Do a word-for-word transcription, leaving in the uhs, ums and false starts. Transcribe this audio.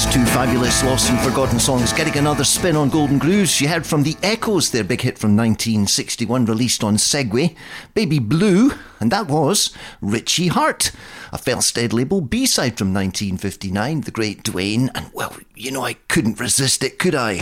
Two fabulous lost and forgotten songs getting another spin on Golden Grooves. You heard from The Echoes, their big hit from nineteen sixty-one, released on Segway, Baby Blue, and that was Richie Hart, a Felsted label B-side from nineteen fifty-nine, the great Dwayne, and well, you know, I couldn't resist it, could I?